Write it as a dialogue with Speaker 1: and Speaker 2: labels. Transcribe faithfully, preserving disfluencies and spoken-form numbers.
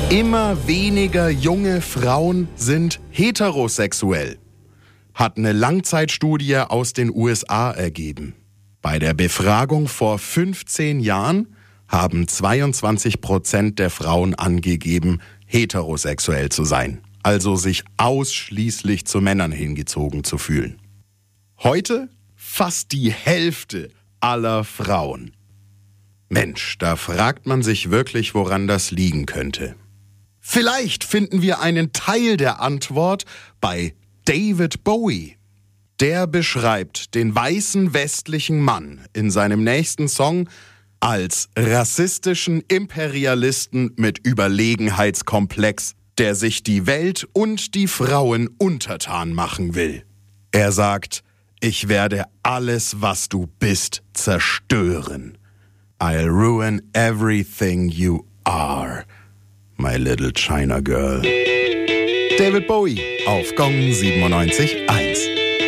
Speaker 1: Immer weniger junge Frauen sind heterosexuell, hat eine Langzeitstudie aus den U S A ergeben. Bei der Befragung vor fünfzehn Jahren haben zweiundzwanzig Prozent der Frauen angegeben, heterosexuell zu sein, also sich ausschließlich zu Männern hingezogen zu fühlen. Heute fast die Hälfte aller Frauen. Mensch, da fragt man sich wirklich, woran das liegen könnte. Vielleicht finden wir einen Teil der Antwort bei David Bowie. Der beschreibt den weißen westlichen Mann in seinem nächsten Song als rassistischen Imperialisten mit Überlegenheitskomplex, der sich die Welt und die Frauen untertan machen will. Er sagt, ich werde alles, was du bist, zerstören. I'll ruin everything you are. My Little China Girl. David Bowie auf Gong siebenundneunzig Komma eins.